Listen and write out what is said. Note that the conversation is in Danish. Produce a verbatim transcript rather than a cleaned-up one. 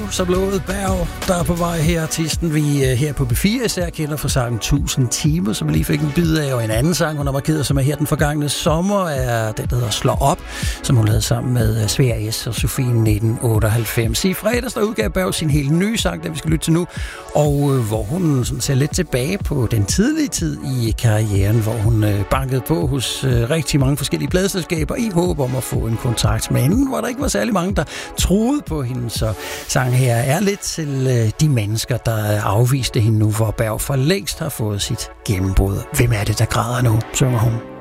så blodet Berg, der er på vej her. Artisten, vi her på B fire især kender fra sangen tusind timer, som vi lige fik en bid af. Og en anden sang, hun har markeret, som er her den forgangne sommer, er den, der hedder Slå op, som hun lavede sammen med Svea S og Sofie nitten otteoghalvfems. I fredags, der udgav Berg sin helt nye sang, den vi skal lytte til nu, og øh, hvor hun sådan ser lidt tilbage på den tidlige tid i karrieren, hvor hun øh, bankede på hos øh, rigtig mange forskellige pladeselskaber i håb om at få en kontrakt, men hvor der ikke var særlig mange, der troede på hende. Så sang her er lidt til øh, de mennesker, der afviste hende nu, hvor Berg for længst har fået sit gennembrud. Hvem er det, der græder nu, synger hun.